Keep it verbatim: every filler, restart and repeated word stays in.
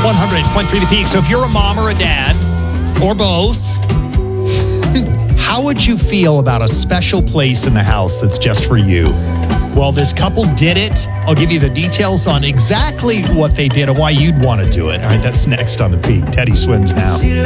one hundred point three The Peak. So if you're a mom or a dad, or both, how would you feel about a special place in the house that's just for you? Well, this couple did it. I'll give you the details on exactly what they did and why you'd want to do it. All right, that's next on The Peak. Teddy swims now.